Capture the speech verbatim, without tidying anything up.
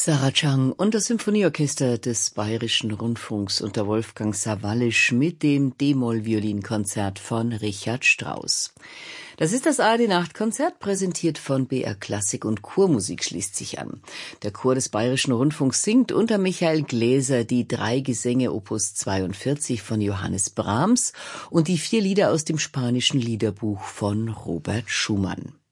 Sarah Chang und das Symphonieorchester des Bayerischen Rundfunks unter Wolfgang Sawallisch mit dem D-Moll-Violinkonzert von Richard Strauss. Das ist das A R D-Nachtkonzert, präsentiert von B R Klassik, und Chormusik schließt sich an. Der Chor des Bayerischen Rundfunks singt unter Michael Gläser die drei Gesänge Opus zweiundvierzig von Johannes Brahms und die vier Lieder aus dem spanischen Liederbuch von Robert Schumann.